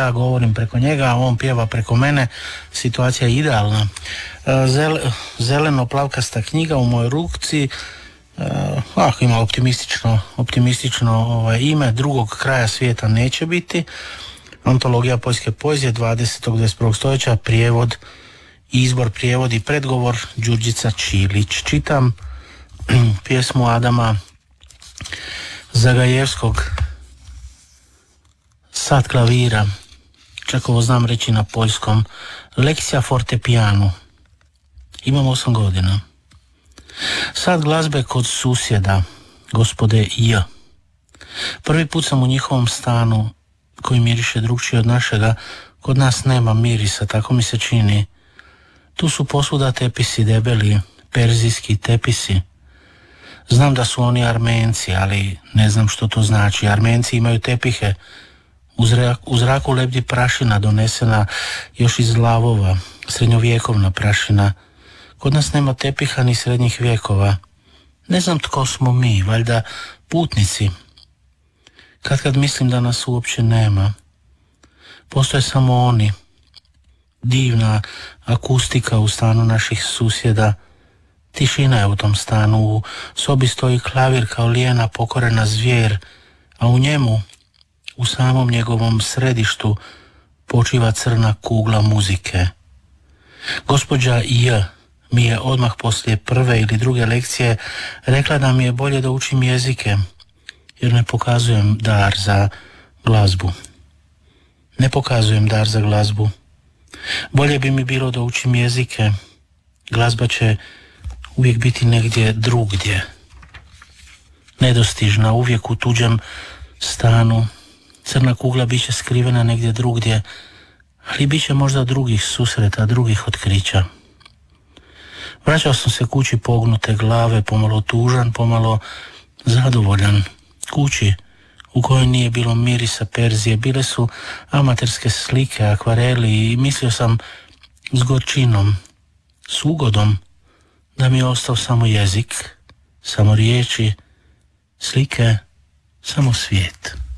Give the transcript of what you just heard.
ja govorim preko njega, a on pjeva preko mene, situacija je idealna. Zeleno-plavkasta knjiga u mojoj ruci, ima optimistično ime, drugog kraja svijeta neće biti. Antologija poljske poezije 20. 21. stoljeća, prijevod, izbor, prijevod i predgovor Đurđica Čilić. Čitam pjesmu Adama Zagajevskog, Sat klavira, čak ovo znam reći na poljskom, lekcija fortepijanu. Imam 8 godina. Sat glazbe kod susjeda, gospode J. Prvi put sam u njihovom stanu, koji miriše drugčije od našega. Kod nas nema mirisa, tako mi se čini. Tu su posvuda tepisi debeli, perzijski tepisi. Znam da su oni Armenci, ali ne znam što to znači. Armenci imaju tepihe. U zraku lebdi prašina donesena još iz lavova, srednjovjekovna prašina. Kod nas nema tepiha ni srednjih vjekova. Ne znam tko smo mi, valjda putnici. Kad mislim da nas uopće nema. Postoje samo oni. Divna akustika u stanu naših susjeda. Tišina je u tom stanu. U sobi stoji klavir kao lijena pokorena zvijer, a u njemu, u samom njegovom središtu, počiva crna kugla muzike. Gospođa J mi je odmah poslije prve ili druge lekcije rekla da mi je bolje da učim jezike, jer ne pokazujem dar za glazbu. Ne pokazujem dar za glazbu. Bolje bi mi bilo da učim jezike. Glazba će uvijek biti negdje drugdje. Nedostižna, uvijek u tuđem stanu. Crna kugla bit će skrivena negdje drugdje, ali bit će možda drugih susreta, drugih otkrića. Vraćao sam se kući pognute glave, pomalo tužan, pomalo zadovoljan. Kući u kojoj nije bilo mirisa Perzije, bile su amaterske slike, akvareli i mislio sam s gorčinom, s ugodom, da mi je ostao samo jezik, samo riječi, slike, samo svijet.